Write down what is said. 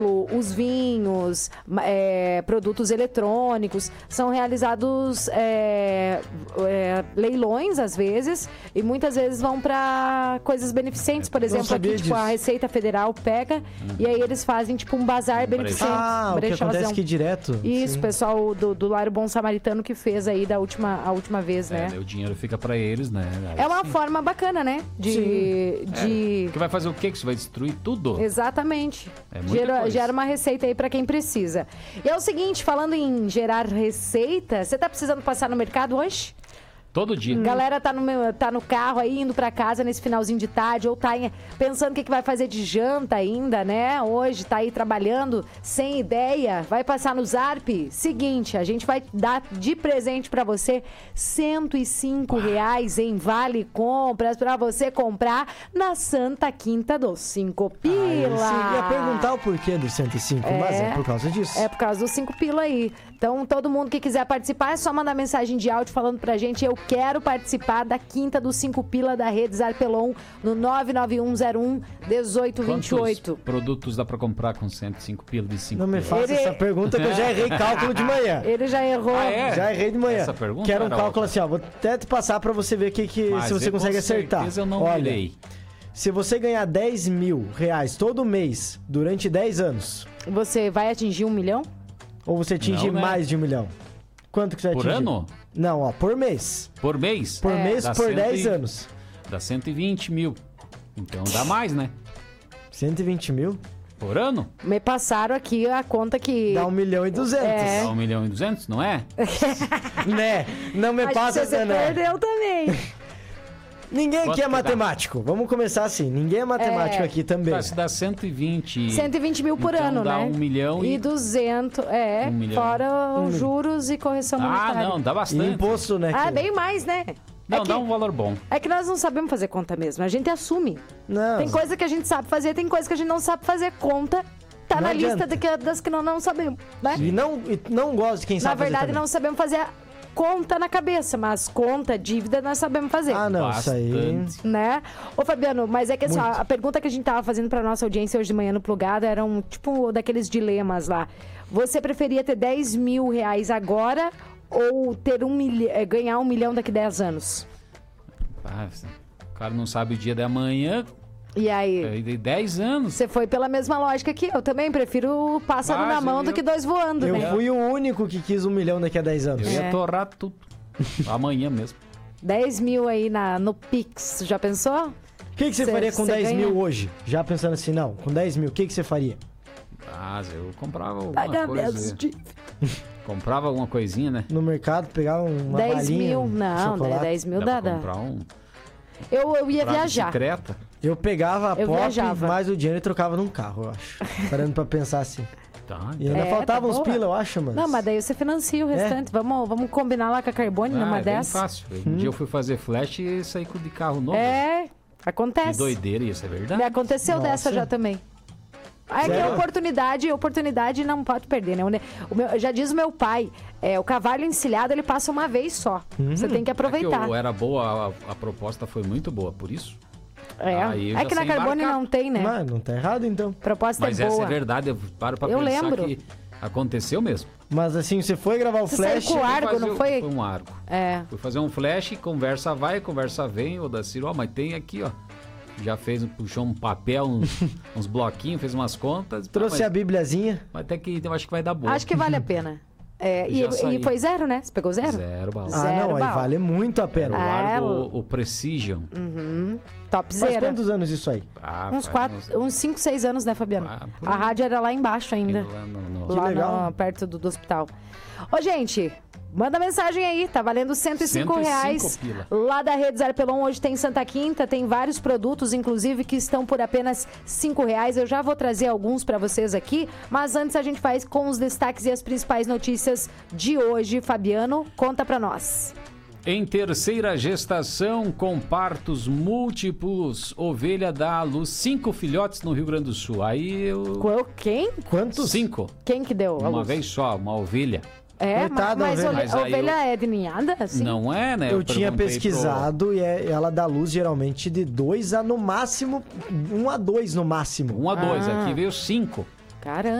os vinhos, produtos eletrônicos, são realizados leilões às vezes, e muitas vezes vão para coisas beneficentes, por exemplo, aqui tipo, a Receita Federal pega e aí eles fazem tipo um bazar beneficente. O que acontece aqui direto. Isso, o pessoal do Lar Bom Samaritano que fez aí a última vez, né? O dinheiro fica para eles, né? É uma forma bacana, né? Que vai fazer o quê? Que você vai destruir tudo? Exatamente. Gera uma receita aí pra quem precisa. E é o seguinte, falando em gerar receita, você tá precisando passar no mercado hoje? Todo dia. Galera tá no carro aí, indo pra casa nesse finalzinho de tarde, ou tá pensando o que vai fazer de janta ainda, né? Hoje tá aí trabalhando, sem ideia, vai passar no Zarp. Seguinte, a gente vai dar de presente pra você R$105 em Vale Compras pra você comprar na Santa Quinta dos 5 pila. Eu ia perguntar o porquê dos 105, mas é por causa disso. É por causa dos 5 pila aí. Então, todo mundo que quiser participar, é só mandar mensagem de áudio falando pra gente: eu quero participar da Quinta dos 5 pila da Rede Zarpelon no 99101-1828. Quantos produtos dá pra comprar com 105 pila de 5 Não me faça essa pergunta que eu já errei cálculo de manhã. Ele já errou. Já errei de manhã. Essa pergunta Quero um cálculo assim, ó. Vou até te passar pra você ver se você consegue acertar. Eu não Olha, se você ganhar R$10.000 todo mês durante 10 anos... Você vai atingir 1 milhão? Ou você atinge mais de 1 milhão? Quanto que você vai atingir? Por ano? Não, ó, por mês. Por mês? Por mês, por 10 anos. Dá 120 mil. Então dá mais, né? 120 mil? Por ano? Me passaram aqui a conta que... Dá 1.200.000. Dá 1.200.000, não é? Né? Não me passa essa, não. Você perdeu também. Ninguém aqui é matemático. Vamos começar assim. Ninguém é matemático aqui também. Se dá 120... 120 mil por ano, dá né? 1 milhão e 200, 1 milhão. Fora os juros e correção monetária. Não, dá bastante. E imposto, né? Bem mais, né? Não, dá um valor bom. É que nós não sabemos fazer conta mesmo. A gente assume. Não. Tem coisa que a gente sabe fazer, tem coisa que a gente não sabe fazer. Conta tá não na adianta. lista das que nós não sabemos, né? E não gosto de quem sabe fazer. Na verdade, não sabemos fazer conta na cabeça, mas conta, dívida, nós sabemos fazer. Não, bastante. Isso aí... Né? Ô, Fabiano, mas é que assim, a pergunta que a gente tava fazendo pra nossa audiência hoje de manhã no Plugado era tipo daqueles dilemas lá. Você preferia ter R$10.000 agora ou ter ganhar 1 milhão daqui a 10 anos? O cara não sabe o dia da manhã. E aí? 10 anos. Você foi pela mesma lógica que eu também. Prefiro pássaro na mão do que 2 voando, eu né? fui o único que quis 1 milhão daqui a 10 anos. Eu ia torrar tudo. Amanhã mesmo. 10 mil aí no Pix. Já pensou? O que você faria com 10 mil hoje? Já pensando assim, não. Com 10 mil, o que você faria? Eu comprava alguma coisa. Comprava alguma coisinha, né? No mercado, pegava uma 10 balinha, mil, não. 10 mil dá. Comprar Eu ia viajar. Bicicleta. Eu pegava a pop, viajava. mais o dinheiro e trocava num carro, eu acho. Parando pra pensar assim. Tá. E ainda faltavam uns pila, eu acho, mano. Não, mas daí você financia o restante. Vamos combinar lá com a Carbone numa dessas. É fácil. Um dia eu fui fazer flash e saí de carro novo. Acontece. Que doideira, isso é verdade? Me aconteceu dessa já também. É que a oportunidade não pode perder, né? Já diz o meu pai, o cavalo encilhado ele passa uma vez só. Você tem que aproveitar. Era boa, a proposta foi muito boa, por isso. É que na Carbone não tem, né? Mas não tá errado, então. A proposta Mas é boa. essa é verdade, eu paro pra pensar lembro. que aconteceu mesmo. Mas assim, você foi gravar o flash... Saiu com o Argo, não foi? Foi um Argo. Fui fazer um flash, conversa vai, conversa vem, o Daciro, mas tem aqui, ó. Já puxou um papel, uns bloquinhos, fez umas contas. Trouxe a bibliazinha. Mas até que eu acho que vai dar boa. Acho que vale a pena. E foi 0, né? Você pegou 0? 0 bala. Não, aí vale muito a pena. O Argo, o Precision. Top zero. Faz quantos anos isso aí? Uns 5, 6 anos, né, Fabiano? A rádio era lá embaixo ainda. Legal. Perto do hospital. Ô, gente... Manda mensagem aí, tá valendo R$105 lá da Rede Zarpelon. Hoje tem Santa Quinta, tem vários produtos, inclusive, que estão por apenas R$5. Eu já vou trazer alguns pra vocês aqui, mas antes a gente faz com os destaques e as principais notícias de hoje. Fabiano, conta pra nós. Em terceira gestação, com partos múltiplos, ovelha dá à luz 5 filhotes no Rio Grande do Sul. Aí eu... Quem? Quantos? 5. Quem que deu a luz? Uma vez só, uma ovelha. Coitada, mas a ovelha é de ninhada? Assim? Não é, né? Eu tinha pesquisado e ela dá luz geralmente de 2 a no máximo, 1 a 2 no máximo. 1 a 2, aqui veio 5. Caramba.